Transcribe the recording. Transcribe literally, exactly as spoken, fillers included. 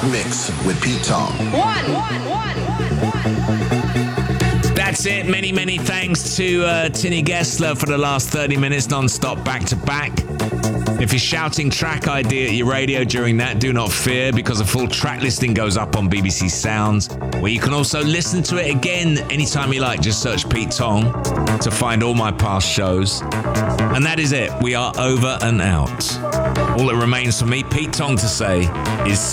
Mix with Pete Tong. One, one, one, one, one. That's it. Many, many thanks to uh, Tinny Gessler for the last thirty minutes non-stop back to back. If you're shouting track I D at your radio during that, do not fear, because a full track listing goes up on B B C Sounds, where you can also listen to it again anytime you like. Just search Pete Tong to find all my past shows. And that is it. We are over and out. All that remains for me, Pete Tong, to say is